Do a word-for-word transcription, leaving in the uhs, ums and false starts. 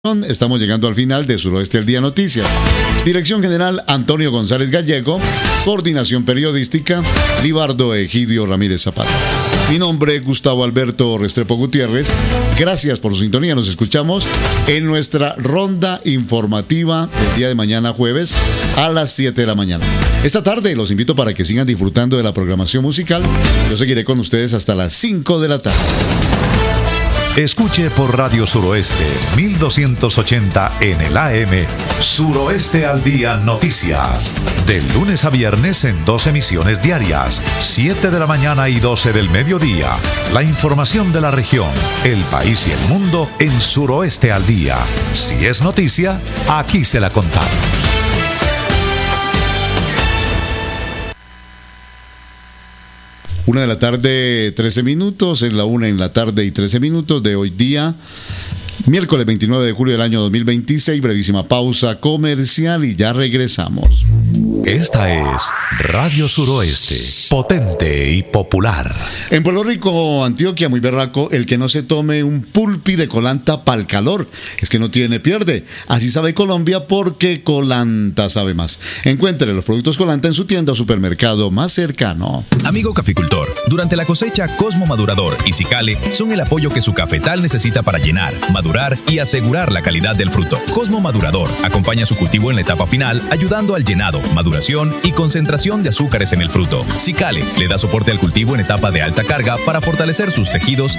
Estamos llegando al final de Suroeste al Día Noticias. Dirección General Antonio González Gallego. Coordinación Periodística Libardo Egidio Ramírez Zapata. Mi nombre es Gustavo Alberto Restrepo Gutiérrez. Gracias por su sintonía. Nos escuchamos en nuestra ronda informativa del día de mañana jueves a las siete de la mañana. Esta tarde los invito para que sigan disfrutando de la programación musical. Yo seguiré con ustedes hasta las cinco de la tarde. Escuche por Radio Suroeste mil doscientos ochenta en el A M Suroeste al Día Noticias. De lunes a viernes en dos emisiones diarias, siete de la mañana y doce del mediodía. La información de la región, el país y el mundo en Suroeste al Día. Si es noticia, aquí se la contamos. Una de la tarde, trece minutos, es la una en la tarde y trece minutos de hoy día, miércoles veintinueve de julio del año dos mil veintiséis, brevísima pausa comercial y ya regresamos. Esta es Radio Suroeste, potente y popular. En Puerto Rico, Antioquia, muy berraco, el que no se tome un pulpi de colanta pa'l calor, es que no tiene pierde. Así sabe Colombia porque Colanta sabe más. Encuentre los productos Colanta en su tienda o supermercado más cercano. Amigo caficultor, durante la cosecha, Cosmo Madurador y Cicale son el apoyo que su cafetal necesita para llenar, madurar y asegurar la calidad del fruto. Cosmo Madurador acompaña su cultivo en la etapa final, ayudando al llenado, maduración y concentración de azúcares en el fruto. Cicale le da soporte al cultivo en etapa de alta carga para fortalecer sus tejidos